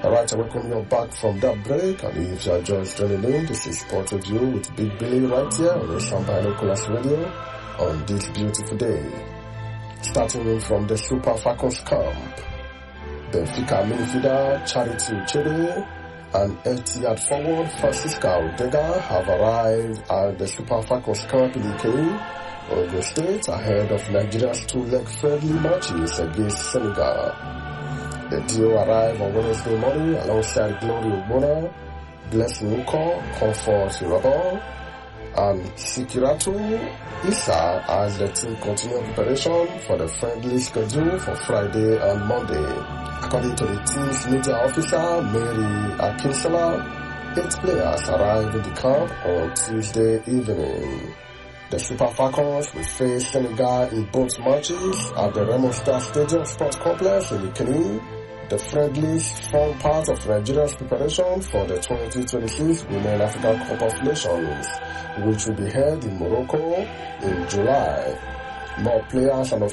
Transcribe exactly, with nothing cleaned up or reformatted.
Alright, I welcome you back from that break, and if you are just joining in, this is Sport Review with Big Billy right here on Asian Binoculars Radio on this beautiful day. Starting in from the Super Falcons camp, Benfica midfielder Charity Uchebe and Etihad forward Francisca Odega have arrived at the Super Falcons camp in Ikei, Ogun State, ahead of Nigeria's two-leg friendly matches against Senegal. The duo arrived on Wednesday morning alongside Glory Ogbonna, Blessing Uko, Comfort Irabon, and Sikiratu Issa as the team continued preparation for the friendly schedule for Friday and Monday. According to the team's media officer, Mary Akinsala, eight players arrived in the camp on Tuesday evening. The Super Falcons will face Senegal in both matches at the Remo Star Stadium Sports Complex in Ikeni. The friendlies form part of Nigeria's preparation for the twenty twenty-six Women African Cup of Nations, which will be held in Morocco in July. More players and